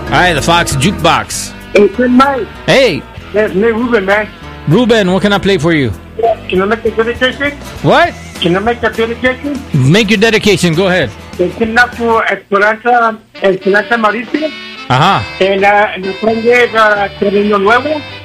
right, the Fox Jukebox. Hey, good night. Hey, That's me, Ruben, man. Ruben, what can I play for you? Can I make a dedication? What? Can I make a dedication? Make your dedication. Go ahead. Es una por Esperanza Mauricio. Ajá. En la prende Terreno Nuevo.